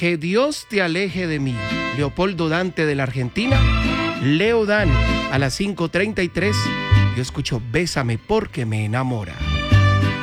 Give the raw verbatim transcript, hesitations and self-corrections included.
Que Dios te aleje de mí. Leopoldo Dante de la Argentina. Leo Dan a las cinco treinta y tres. Yo escucho Bésame porque me enamora.